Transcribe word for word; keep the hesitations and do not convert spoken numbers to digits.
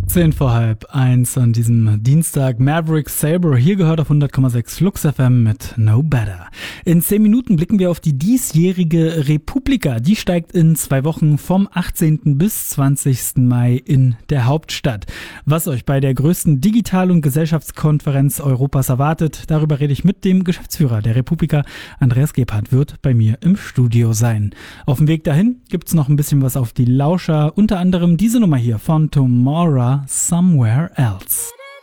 Zehn vor halb eins an diesem Dienstag. Maverick Sabre, hier gehört auf hundert Komma sechs Flux F M mit No Better. In zehn Minuten blicken wir auf die diesjährige Republika. Die steigt in zwei Wochen vom achtzehnten bis zwanzigsten Mai in der Hauptstadt. Was euch bei der größten Digital- und Gesellschaftskonferenz Europas erwartet, darüber rede ich mit dem Geschäftsführer der Republika. Andreas Gebhardt wird bei mir im Studio sein. Auf dem Weg dahin gibt's noch ein bisschen was auf die Lauscher, unter anderem diese Nummer hier von Tomorrow, Somewhere Else.